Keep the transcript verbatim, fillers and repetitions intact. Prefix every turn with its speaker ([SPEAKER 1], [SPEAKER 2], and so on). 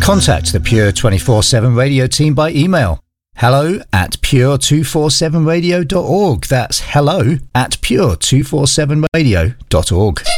[SPEAKER 1] Contact the Pure twenty-four seven Radio team by email. Hello at pure two forty-seven radio dot org. That's hello at pure two forty-seven radio dot org.